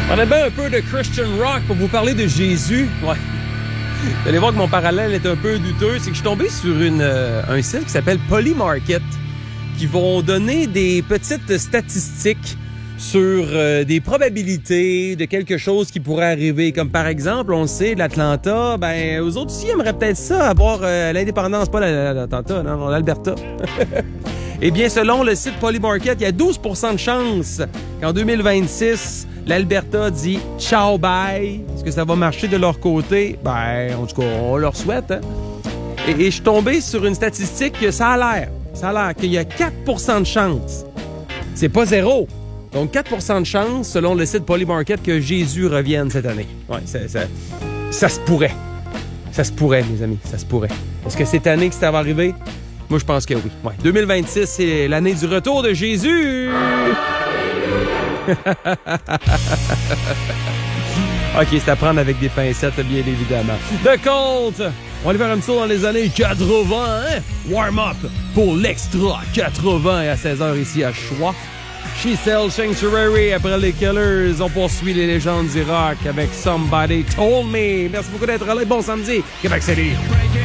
On a bien un peu de Christian rock pour vous parler de Jésus. Ouais. Vous allez voir que mon parallèle est un peu douteux. C'est que je suis tombé sur un site qui s'appelle Polymarket, qui vont donner des petites statistiques sur des probabilités de quelque chose qui pourrait arriver. Comme par exemple, on le sait, l'Atlanta, ben, eux autres aussi aimeraient peut-être ça, avoir l'indépendance, pas l'Atlanta, non, l'Alberta. Eh bien, selon le site Polymarket, il y a 12% de chance qu'en 2026, l'Alberta dit « ciao, bye ». Est-ce que ça va marcher de leur côté? Ben, en tout cas, on leur souhaite. Hein? Et je suis tombé sur une statistique que ça a l'air qu'il y a 4% de chance. C'est pas zéro. Donc, 4% de chance, selon le site Polymarket, que Jésus revienne cette année. Ouais, ça se pourrait. Ça se pourrait, mes amis, ça se pourrait. Est-ce que cette année que ça va arriver? Moi, je pense que oui. Ouais. 2026, c'est l'année du retour de Jésus! OK, c'est à prendre avec des pincettes, bien évidemment. The Cult! On va aller faire un tour dans les années 80, hein? Warm-up pour l'Extra 80 à 16h ici à Choix. She Sells Sanctuary après les Killers. On poursuit les légendes du rock avec Somebody Told Me. Merci beaucoup d'être là. Bon samedi, Québec City.